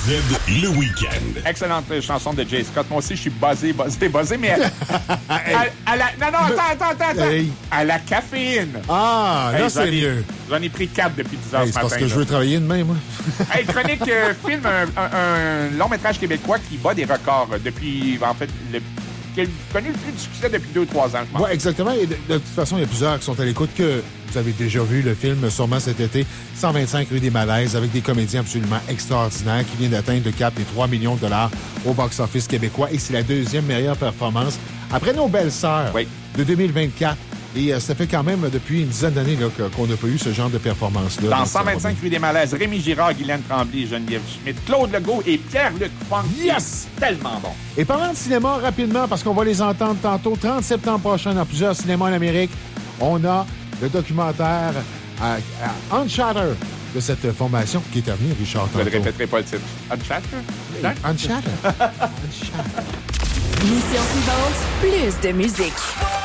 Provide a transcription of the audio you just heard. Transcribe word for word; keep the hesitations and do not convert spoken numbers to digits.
Z, le week-end. Excellente chanson de Jay Scott. Moi aussi, je suis buzzé, buzzé, buzzé, mais à, à, à la... Non, non, attends, attends, attends, attends. Hey. À la caféine. Ah, là, Hey, c'est j'en ai- mieux. J'en ai pris quatre depuis dix heures Hey, ce c'est matin. parce que là. je veux travailler demain, moi. Hey, Chronique euh, filme un, un- un long métrage québécois qui bat des records euh, depuis, en fait, le, qui a connu le plus de succès depuis deux ou trois ans, je pense. Oui, exactement. Et de, de toute façon, il y a plusieurs qui sont à l'écoute que vous avez déjà vu le film, sûrement cet été, cent vingt-cinq rue des Malaises, avec des comédiens absolument extraordinaires qui viennent d'atteindre le cap des trois millions de dollars au box-office québécois. Et c'est la deuxième meilleure performance après Nos Belles-Sœurs Oui. de deux mille vingt-quatre. Et euh, ça fait quand même depuis une dizaine d'années là, que- qu'on n'a pas eu ce genre de performance-là. Dans Donc, ça cent va vingt-cinq bien. rue des Malaises, Rémi Girard, Guylaine Tremblay, Geneviève Schmidt, Claude Legault et Pierre-Luc Funk. Yes! Tellement bon. Et parlant de cinéma, rapidement, parce qu'on va les entendre tantôt, trente septembre prochain, dans plusieurs cinémas en Amérique, on a le documentaire à, à Unshattered de cette formation qui est terminée, Richard, Je ne tantôt. répéterai pas le titre. Unshattered? Unshattered. Unshattered. Mission suivante, plus de musique.